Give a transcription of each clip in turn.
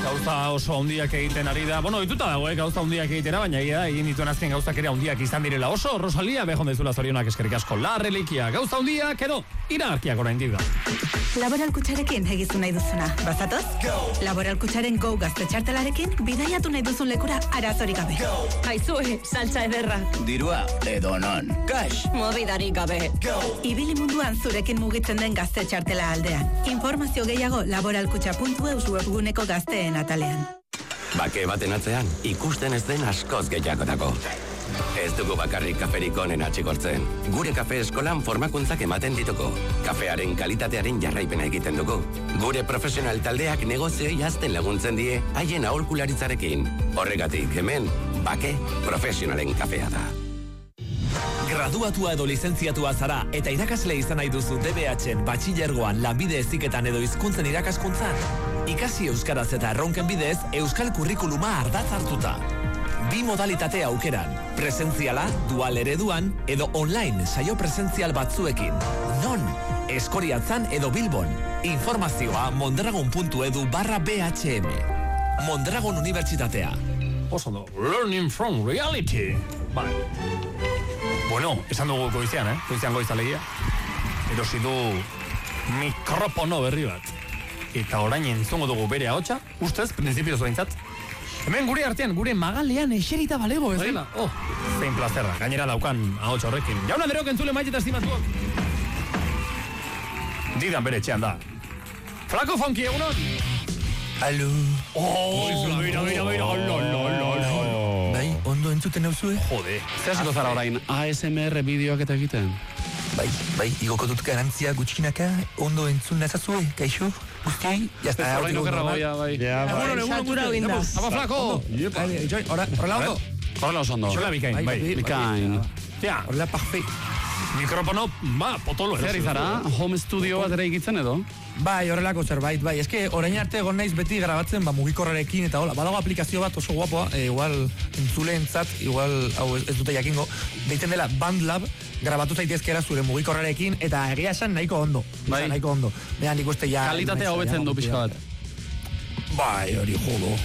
Gauza oso handiak egiten ari da. Bueno, dituta dago, gauza handiak egitera, baina egin dituen azken gauzak ere handiak izan direla oso. Rosalia, behon dezula zorionak eskerrik asko. La Reliquia, gauza handiak edo iragarkiak oraindik da. Laboral Kutxarekin egizu nahi duzuna. Bazatoz? Laboral Kutxaren Go gazte txartelarekin bidaiatu nahi duzun lekura arazorik gabe. Aizue, saltza ederra. Dirua, edo non. Cash. Mobidarik gabe. Ibili munduan zurekin mugitzen den gazte txartela aldean. Informazio gehiago laboralkutxa.eus webguneko gazteen atalean. Bake baten atzean, ikusten ez den askoz gehiagotako. Ez dugu bakarrik kaferik onen atxikortzen. Gure kafe eskolan formakuntzak ematen dituko. Kafearen kalitatearen jarraipena egiten dugu. Gure profesional taldeak negozioi hazten laguntzen die, haien aholkularitzarekin. Horregatik, hemen, bake profesionalen kafea da. Graduatua edo lizentziatua zara eta irakasle izan nahi duzu DBH-en, batxilergoan, lanbide heziketan edo hizkuntzen irakaskuntzan. Ikasi euskaraz eta erronken bidez, euskal kurrikuluma ardatz hartuta. 2 modalitate aukeran, presentziala, dual ereduan, edo online saio presentzial batzuekin. Non? Eskoriatzan edo Bilbon. Informazioa mondragon.edu/BHM. Mondragon Unibertsitatea. Oso no, learning from reality. Vale. Bueno, esan dugu goizean, goizean goizalegia. Erosi du mikrofono berri bat. Eta orain entzongo dugu bere ahotsa, ustez, prinsipioz behintzat. Hemen gure artean, gure magalean eserita balego, ez dela? Oh, zein plazerra, gainera daukan ahotsa horrekin. Jaun Anderok entzule maite eta estimatuak. Didan bere etxean da. Flaco Funky, egunon? Alo. Oh, mira. Bai, ondo entzuten nauzue? Jode. Zer hasiko zara orain, ASMR bideoak eta egiten? Bai, igoko dut garantzia gutxinaka, ondo entzun nazazue, kaixo? Guzti, jazta. Orain okerra goia, bai. Egunon, Apa, Flaco. Horrela ondo? Horrela oso ondo. Horrela bikain, bai. Bikain. Ja, Horrela parfait. mikrofono, potolo. Zer izara, home studio bat ere egitzen edo? Bai, horrelako zerbait, bai. Eske, orain arte egon naiz beti grabatzen, mugikorrarekin, eta hola, badago aplikazio bat oso guapoa, igual entzuleentzat, igual, hau ez dute jakingo, deitzen dela BandLab, grabatu zaitezkera zure mugikorrarekin, eta egia esan nahiko ondo. Bai. Nahiko ondo. Behan ikuste ja... Kalitatea hobetzen du pixka bat. Bai, hori jodo.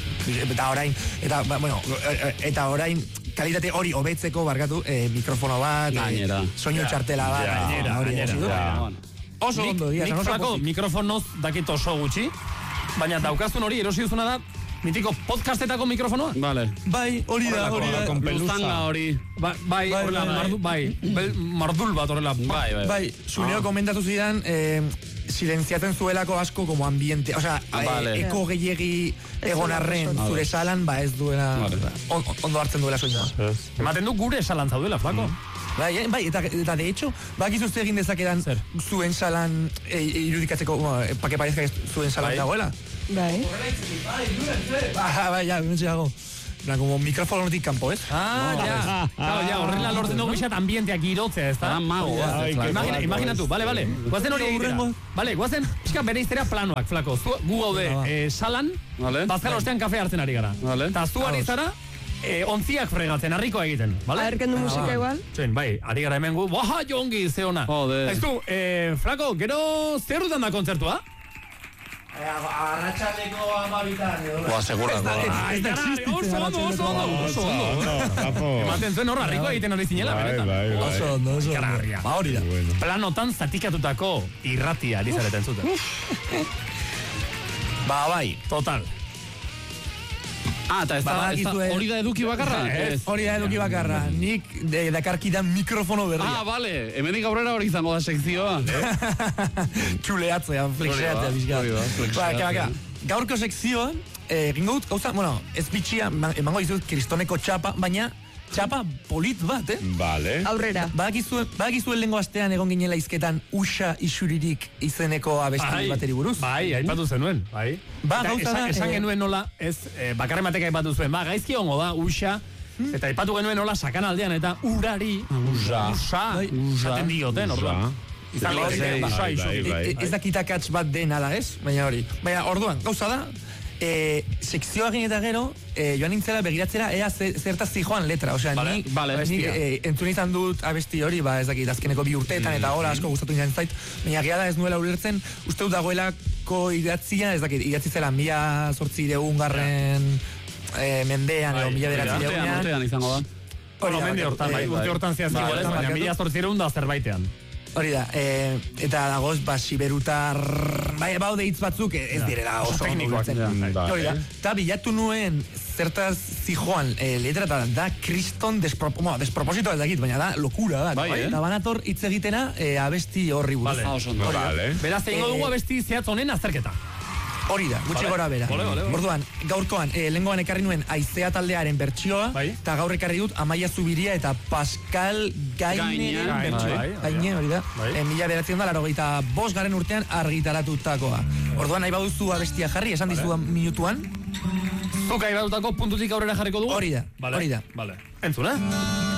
Eta orain, kalitate hori hobetzeko barkatu, mikrofono bat, soinu txartela bat, gainera. Oso ondo, mikrofonoz dakit oso gutxi, baina daukazun hori erosi duzuna da mitiko podcastetako mikrofonoa? Vale. Bai, hori da. Luzanga hori. Bai, mardul bat horrela. Bai, Zuneo komentatu zidan, silenziatzen zuelako asko como ambiente, eko gehiegi egon arren zure salan, ez duela, ondo hartzen duela soinua. Ematen du gure salan zaudela, Flaco. Bai, eta de hecho, bakizu ze egin dezakedan zuen salan irudikatzeko, pake parezka zuen salan dagoela. Bai. Bai, ja, mentxeago. Como mikrofonotik kanpo, ez? Ja, horrela lortzen dugu bizat ambienteak girotzea, ez da? Mago. Imaginatu, bale. Guazen hori egitera. Bale, guazen, pixka bere iztera planoak, Flaco. Gu gaude salan, bazkal ostean kafe hartzen ari gara. Eta zu ari zara, ontziak fregatzen, harrikoa egiten, bale? Aherken du musika igual? Txoin, bai, ari gara hemen gu, jongi, ze ona. Ez du, Flaco, gero zer dutan da kontzertua? Arratxaldeko 12 edo. Boa, segurako. Oso ondo. Ematen zuen horra, harrikoa egiten hori zinela, benetan. Oso ondo. Ba hori da. Planotan zatikatutako irratia ari zareten zuten. Ba, bai. Total. Eta hori da eduki bakarra? Hori da eduki bakarra. Nik dakarkidan mikrofono berria. Bale. Hemenik aurrera hori izango da sekzioa. Txuleatzea, flexeatzea bizka. Gaurko sekzioan, gingo dut, gauza, ez bitxia, emango dizut kristoneko txapa, baina txapa polit bat, Vale. Aurrera. Badakizuen lehengo astean egon ginela izketan Uxa Isuririk izeneko abesti bateri buruz? Bai, aipatu zenuen, bai. Gauza da... Esan genuen nola, bakarren batek aipatu zuen, gaizki ongo da, Uxa, eta aipatu genuen nola sakan aldean, eta urari, Uxa, esaten dioten, orduan. Ez dakitakatz bat den ala, ez? Baina hori. Baina orduan, gauza da, sekzioa egin eta gero, joan nintzela begiratzera ea zertaz zijoan letra. Osea, nik entzun izan dut abesti hori, ez dakit, azkeneko 2 urteetan eta hola asko gustatu izan zait, baina gea da ez nuela ulertzen, uste dut dagoelako idatzia, ez dakit, idatzi zela 1800 mendean, edo 1900 urtean izango da. Mende hortan, urte hortan zehazkibolez, baina 1800 da zerbaitean. Hori da, eta dagoz, siberutar, baude hitz batzuk ez direla oso teknikoak. Hori da, eta bilatu nuen zertaz zijoan letra da kriston desproposito ez dakit, baina da lokura da. Eta banator hitz egitena abesti horri buruz. Beraz, egingo dugu abesti zehatz honen azterketa. Hori da, gutxi gora bera. Orduan, gaurkoan, lehengoan ekarri nuen Aizea taldearen bertsioa, eta gaur ekarri dut Amaia Zubiria eta Pascal Gaineren bertsioa. Gaine, hori da. 1985 urtean argitaratutakoa. Orduan, nahi baduzu abestia jarri, esan dizu minutuan. Zuk nahi badutako puntutik aurrera jarriko dugu? Hori da. Entzuna?